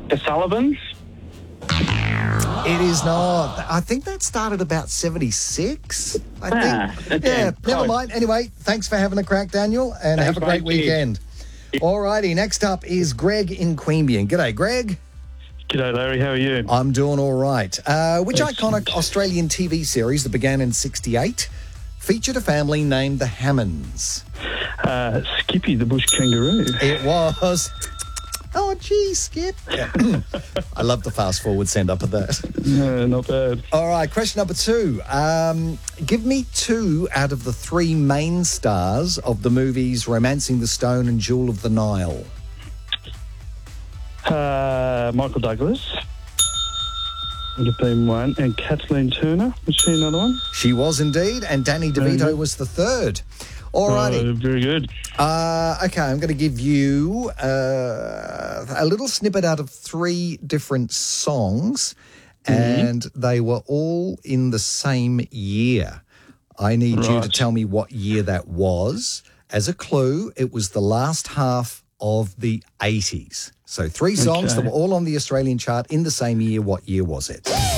The Sullivans? It is not. I think that started about 76. I think. okay. Yeah, never Close. mind. Anyway, thanks for having a crack, Daniel, and have a great mate. Cheers. weekend. All righty, next up is Greg in Queanbeyan. G'day, Greg. G'day, Larry. How are you? I'm doing all right. Which iconic Australian TV series that began in 68 featured a family named the Hammonds? Skippy, the bush kangaroo. It was... Oh, gee, Skip. Yeah. I love the fast-forward send-up of that. No, not bad. All right, question number 2. Give me 2 out of the 3 main stars of the movies Romancing the Stone and Jewel of the Nile. Michael Douglas would have been one. And Kathleen Turner. Was she another one? She was indeed, and Danny DeVito was the third. All righty. Very good. Okay, I'm going to give you a little snippet out of 3 different songs, and they were all in the same year. I need you to tell me what year that was. As a clue, it was the last half of the 80s. So 3 songs that were all on the Australian chart in the same year. What year was it?